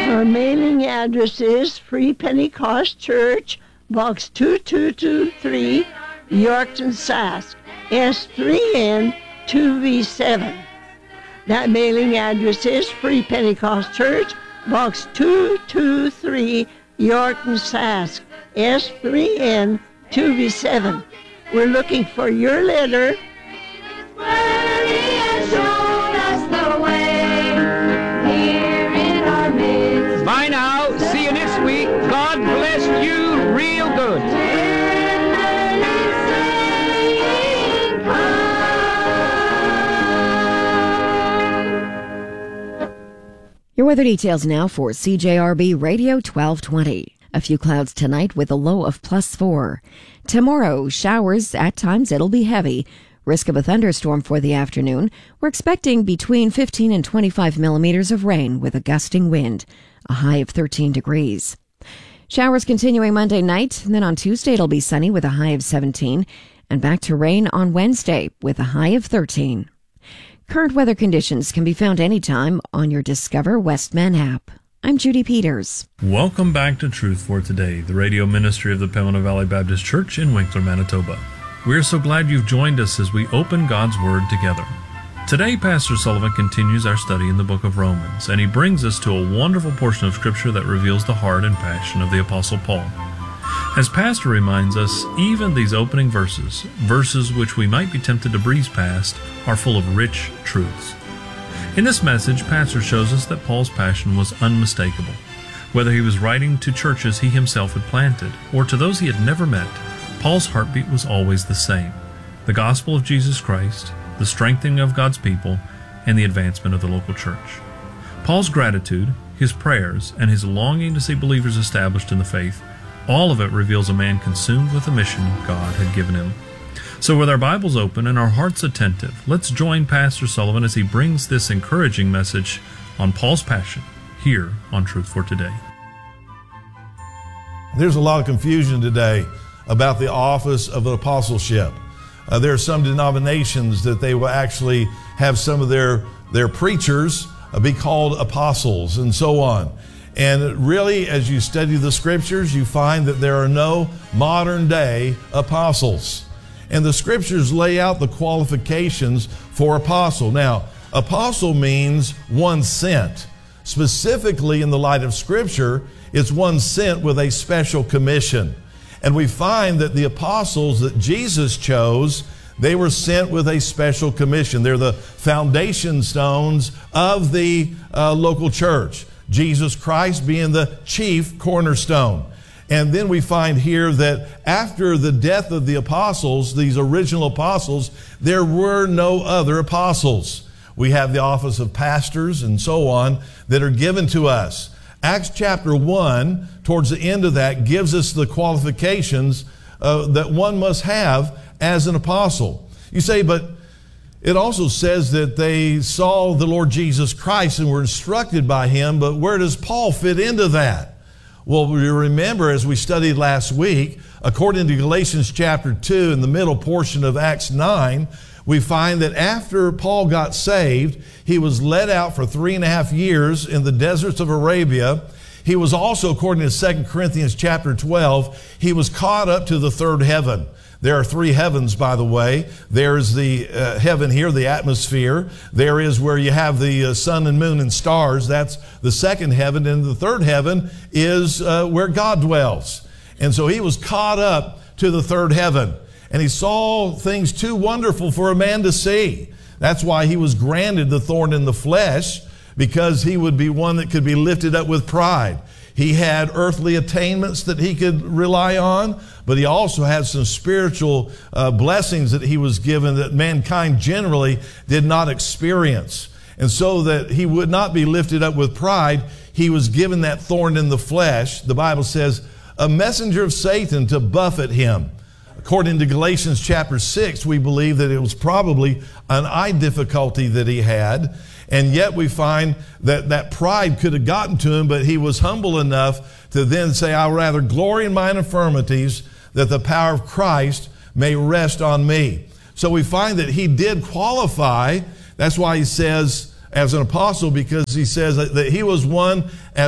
Our mailing address is Free Pentecost Church, Box 2223, Yorkton, Sask, S3N 2V7. That mailing address is Free Pentecost Church, Box 223, Yorkton, Sask, S3N 2V7. We're looking for your letter. Bye now. See you next week. God bless you real good. Your weather details now for CJRB Radio 1220. A few clouds tonight with a low of +4. Tomorrow, showers. At times it'll be heavy. Risk of a thunderstorm for the afternoon. We're expecting between 15 and 25 millimeters of rain with a gusting wind. A high of 13 degrees. Showers continuing Monday night. Then on Tuesday it'll be sunny with a high of 17. And back to rain on Wednesday with a high of 13. Current weather conditions can be found anytime on your Discover Westman app. I'm Judy Peters. Welcome back to Truth for Today, the radio ministry of the Pembina Valley Baptist Church in Winkler, Manitoba. We're so glad you've joined us as we open God's Word together. Today, Pastor Sullivan continues our study in the book of Romans, and he brings us to a wonderful portion of Scripture that reveals the heart and passion of the Apostle Paul. As Pastor reminds us, even these opening verses which we might be tempted to breeze past, are full of rich truths. In this message, Pastor shows us that Paul's passion was unmistakable. Whether he was writing to churches he himself had planted, or to those he had never met, Paul's heartbeat was always the same: the gospel of Jesus Christ, the strengthening of God's people, and the advancement of the local church. Paul's gratitude, his prayers, and his longing to see believers established in the faith, all of it reveals a man consumed with the mission God had given him. So with our Bibles open and our hearts attentive, let's join Pastor Sullivan as he brings this encouraging message on Paul's passion here on Truth for Today. There's a lot of confusion today about the office of an apostleship. There are some denominations that they will actually have some of their preachers be called apostles and so on. And really, as you study the Scriptures, you find that there are no modern day apostles. And the Scriptures lay out the qualifications for apostle. Now, apostle means one sent. Specifically in the light of Scripture, it's one sent with a special commission. And we find that the apostles that Jesus chose, they were sent with a special commission. They're the foundation stones of the local church. Jesus Christ being the chief cornerstone. And then we find here that after the death of the apostles, these original apostles, there were no other apostles. We have the office of pastors and so on that are given to us. Acts chapter 1, towards the end of that, gives us the qualifications that one must have as an apostle. You say, but it also says that they saw the Lord Jesus Christ and were instructed by him, but where does Paul fit into that? Well, we remember as we studied last week, according to Galatians chapter 2 in the middle portion of Acts 9, we find that after Paul got saved, he was led out for 3.5 years in the deserts of Arabia. He was also, according to 2 Corinthians chapter 12, he was caught up to the third heaven. There are 3 heavens, by the way. There is the heaven here, the atmosphere. There is where you have the sun and moon and stars. That's the second heaven. And the third heaven is where God dwells. And so he was caught up to the third heaven. And he saw things too wonderful for a man to see. That's why he was granted the thorn in the flesh, because he would be one that could be lifted up with pride. He had earthly attainments that he could rely on, but he also had some spiritual blessings that he was given that mankind generally did not experience. And so that he would not be lifted up with pride, he was given that thorn in the flesh. The Bible says, a messenger of Satan to buffet him. According to Galatians chapter 6, we believe that it was probably an eye difficulty that he had. And yet we find that that pride could have gotten to him, but he was humble enough to then say, I'll rather glory in mine infirmities, that the power of Christ may rest on me. So we find that he did qualify. That's why he says, as an apostle because he says that he was one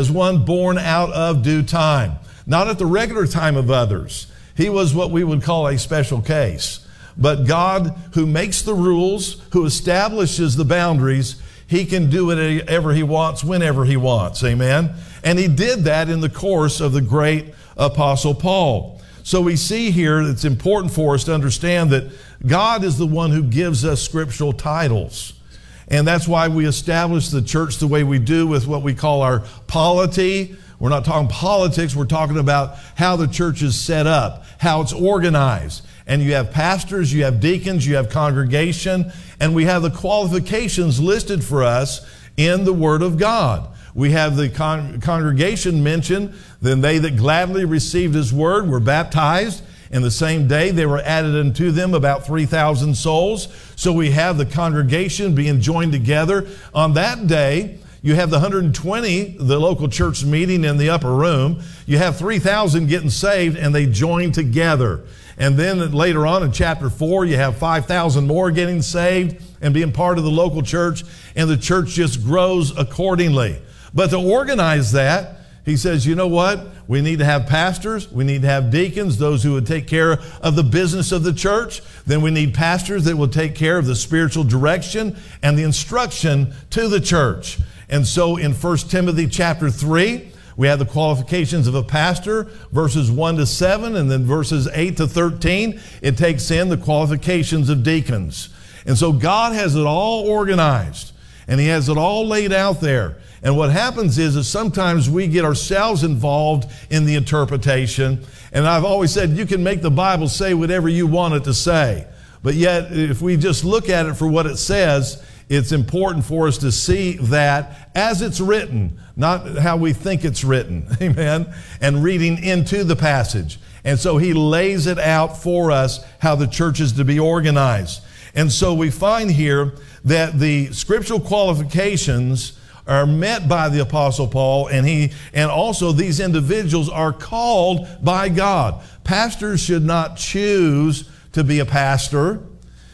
born out of due time, not at the regular time of others. He was what we would call a special case. But God, who makes the rules, who establishes the boundaries, he can do whatever he wants, whenever he wants. Amen? And he did that in the course of the great Apostle Paul. So we see here that it's important for us to understand that God is the one who gives us scriptural titles. And that's why we establish the church the way we do with what we call our polity. We're not talking politics. We're talking about how the church is set up, how it's organized. And you have pastors, you have deacons, you have congregation, and we have the qualifications listed for us in the Word of God. We have the congregation mentioned, then they that gladly received His Word were baptized. In the same day, they were added unto them about 3,000 souls. So we have the congregation being joined together. On that day, you have the 120, the local church meeting in the upper room. You have 3,000 getting saved, and they join together. And then later on in chapter 4, you have 5,000 more getting saved and being part of the local church, and the church just grows accordingly. But to organize that, he says, you know what? We need to have pastors. We need to have deacons, those who would take care of the business of the church. Then we need pastors that will take care of the spiritual direction and the instruction to the church. And so in 1 Timothy chapter 3, we have the qualifications of a pastor, verses 1 to 7, and then verses 8 to 13, it takes in the qualifications of deacons. And so God has it all organized, and He has it all laid out there. And what happens is sometimes we get ourselves involved in the interpretation. And I've always said, you can make the Bible say whatever you want it to say. But yet, if we just look at it for what it says, it's important for us to see that as it's written, not how we think it's written. Amen. And reading into the passage. And so He lays it out for us how the church is to be organized. And so we find here that the scriptural qualifications are met by the Apostle Paul, and also these individuals are called by God. Pastors should not choose to be a pastor.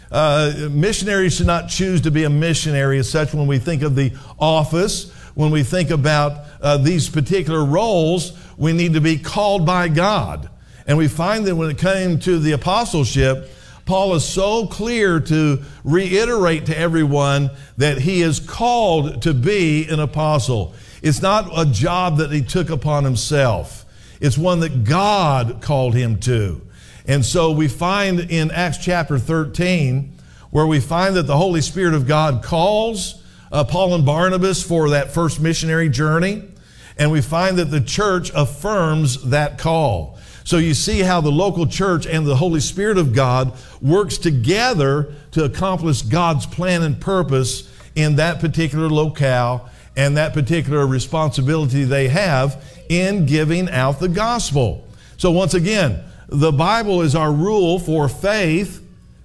Missionaries should not choose to be a missionary as such. When we think of the office, when we think about these particular roles, we need to be called by God. And we find that when it came to the apostleship, Paul is so clear to reiterate to everyone that he is called to be an apostle. It's not a job that he took upon himself. It's one that God called him to. And so we find in Acts chapter 13, where we find that the Holy Spirit of God calls Paul and Barnabas for that first missionary journey. And we find that the church affirms that call. So you see how the local church and the Holy Spirit of God works together to accomplish God's plan and purpose in that particular locale and that particular responsibility they have in giving out the gospel. So once again, the Bible is our rule for faith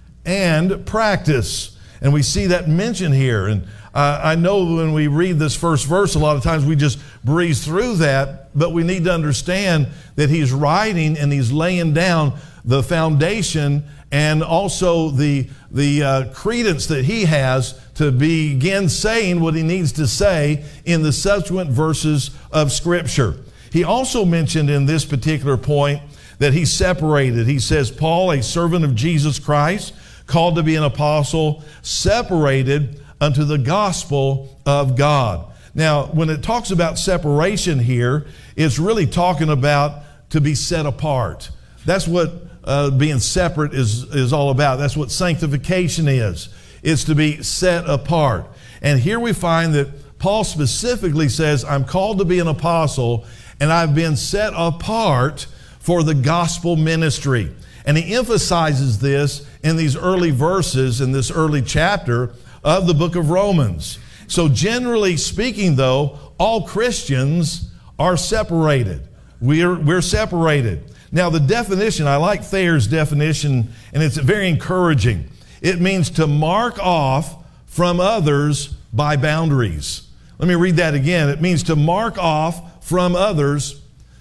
and practice. And we see that mentioned here. And I know when we read this first verse, a lot of times we just breeze through that, but we need to understand that he's writing and he's laying down the foundation and also the credence that he has to begin saying what he needs to say in the subsequent verses of Scripture. He also mentioned in this particular point that he's separated. He says, Paul, a servant of Jesus Christ, called to be an apostle, separated unto the gospel of God. Now, when it talks about separation here, it's really talking about to be set apart. That's what being separate is all about. That's what sanctification is. It's to be set apart. And here we find that Paul specifically says, I'm called to be an apostle, and I've been set apart for the gospel ministry. And he emphasizes this in these early verses, in this early chapter of the book of Romans. So generally speaking, though, all Christians are separated. We're separated. Now, the definition, I like Thayer's definition, and it's very encouraging. It means to mark off from others by boundaries. Let me read that again. It means to mark off from others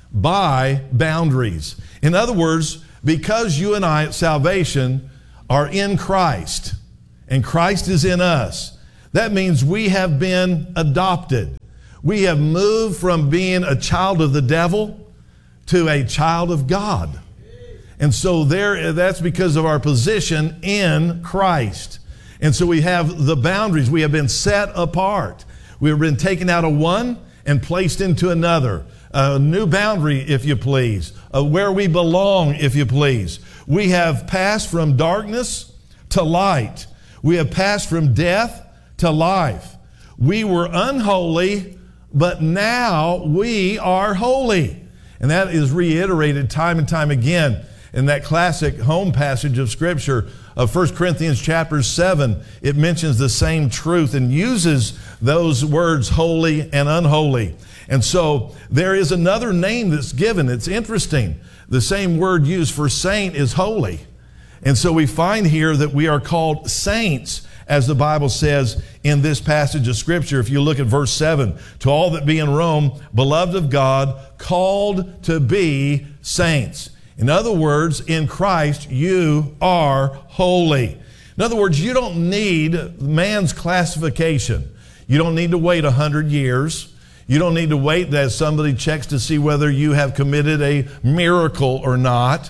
by boundaries. In other words, because you and I at salvation are in Christ, and Christ is in us, That means we have been adopted. We have moved from being a child of the devil to a child of God. And so that's because of our position in Christ. And so we have the boundaries. We have been set apart. We have been taken out of one and placed into another. A new boundary, if you please. Where we belong, if you please. We have passed from darkness to light. We have passed from death to life. We were unholy, but now we are holy. And that is reiterated time and time again in that classic home passage of Scripture of 1 Corinthians chapter 7. It mentions the same truth and uses those words holy and unholy. And so there is another name that's given. It's interesting. The same word used for saint is holy. And so we find here that we are called saints, as the Bible says in this passage of Scripture. If you look at verse 7, to all that be in Rome, beloved of God, called to be saints. In other words, in Christ, you are holy. In other words, you don't need man's classification. You don't need to wait 100 years. You don't need to wait as somebody checks to see whether you have committed a miracle or not.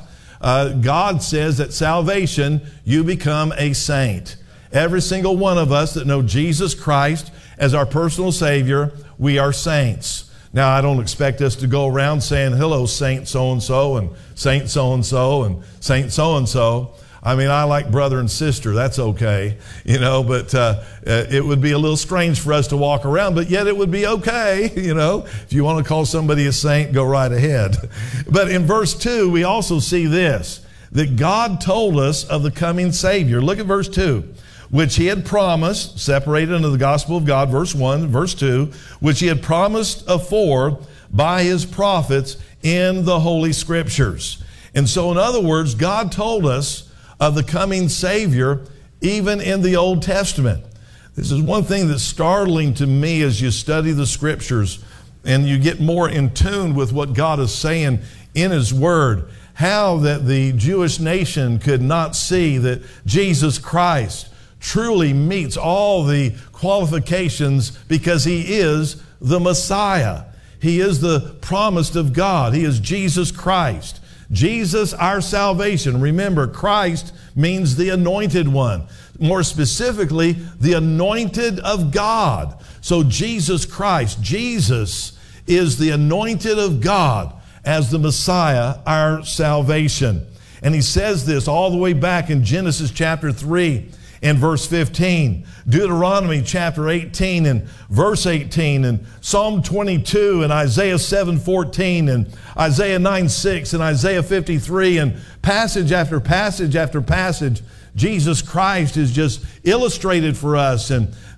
God says that salvation, you become a saint. Every single one of us that know Jesus Christ as our personal Savior, we are saints. Now, I don't expect us to go around saying, hello, Saint so-and-so, and Saint so-and-so, and Saint so-and-so. I mean, I like brother and sister. That's okay, but it would be a little strange for us to walk around, but yet it would be okay, If you want to call somebody a saint, go right ahead. But in verse 2, we also see this, that God told us of the coming Savior. Look at verse 2. Which he had promised, separated into the gospel of God, verse 1, verse 2, which he had promised afore by his prophets in the Holy Scriptures. And so in other words, God told us of the coming Savior even in the Old Testament. This is one thing that's startling to me as you study the Scriptures and you get more in tune with what God is saying in His Word. How that the Jewish nation could not see that Jesus Christ truly meets all the qualifications because He is the Messiah. He is the promised of God. He is Jesus Christ. Jesus, our salvation. Remember, Christ means the anointed one. More specifically, the anointed of God. So Jesus Christ, Jesus is the anointed of God as the Messiah, our salvation. And He says this all the way back in Genesis chapter 3. In verse 15, Deuteronomy chapter 18 and verse 18, and Psalm 22 and Isaiah 7:14 and Isaiah 9:6 and Isaiah 53, and passage after passage after passage, Jesus Christ is just illustrated for us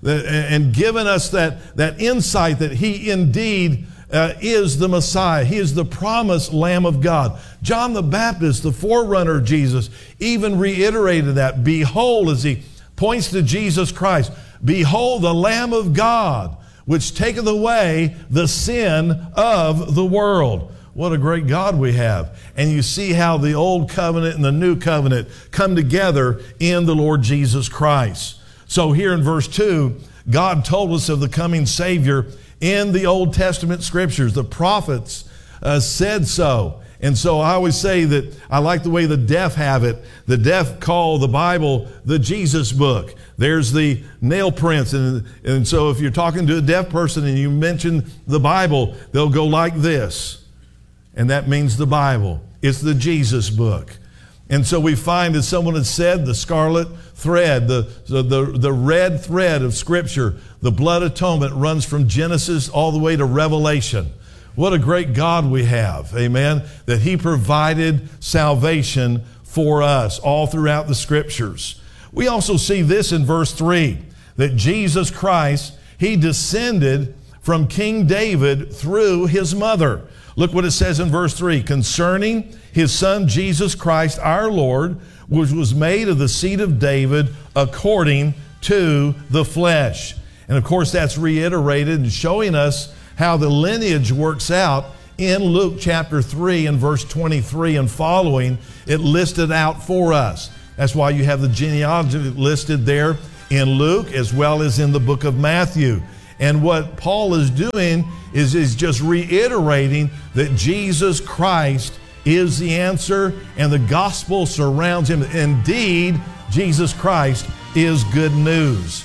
and given us that insight that He indeed is the Messiah. He is the promised Lamb of God. John the Baptist, the forerunner of Jesus, even reiterated that. Behold, as he points to Jesus Christ, behold the Lamb of God, which taketh away the sin of the world. What a great God we have. And you see how the old covenant and the new covenant come together in the Lord Jesus Christ. So here in verse 2, God told us of the coming Savior in the Old Testament Scriptures. The prophets said so. And so I always say that I like the way the deaf have it. The deaf call the Bible the Jesus book. There's the nail prints. And so if you're talking to a deaf person and you mention the Bible, they'll go like this. And that means the Bible. It's the Jesus book. And so we find, as someone has said, the scarlet thread, the red thread of Scripture, the blood atonement runs from Genesis all the way to Revelation. What a great God we have, amen, that He provided salvation for us all throughout the Scriptures. We also see this in verse 3, that Jesus Christ, He descended from King David through His mother. Look what it says in verse 3, concerning His Son Jesus Christ our Lord, which was made of the seed of David according to the flesh. And of course that's reiterated and showing us how the lineage works out in Luke chapter 3 and verse 23 and following. It listed out for us. That's why you have the genealogy listed there in Luke as well as in the book of Matthew. And what Paul is doing is just reiterating that Jesus Christ is the answer, and the gospel surrounds him. Indeed, Jesus Christ is good news.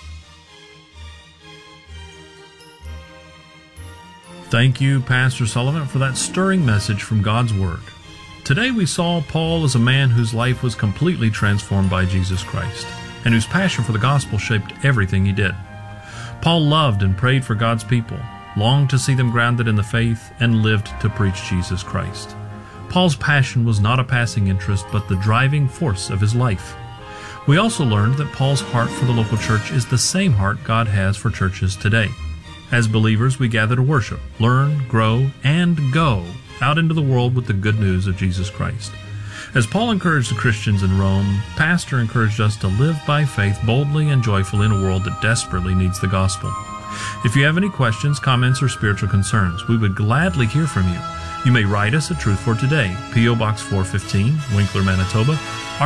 Thank you, Pastor Sullivan, for that stirring message from God's Word. Today we saw Paul as a man whose life was completely transformed by Jesus Christ, and whose passion for the gospel shaped everything he did. Paul loved and prayed for God's people, longed to see them grounded in the faith, and lived to preach Jesus Christ. Paul's passion was not a passing interest, but the driving force of his life. We also learned that Paul's heart for the local church is the same heart God has for churches today. As believers, we gather to worship, learn, grow, and go out into the world with the good news of Jesus Christ. As Paul encouraged the Christians in Rome, Pastor encouraged us to live by faith boldly and joyfully in a world that desperately needs the gospel. If you have any questions, comments, or spiritual concerns, we would gladly hear from you. You may write us at Truth for Today, P.O. Box 415, Winkler, Manitoba,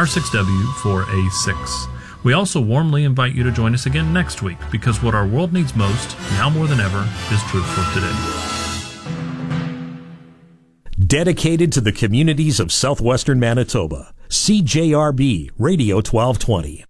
R6W4A6. We also warmly invite you to join us again next week, because what our world needs most, now more than ever, is Truth for Today. Dedicated to the communities of southwestern Manitoba, CJRB Radio 1220.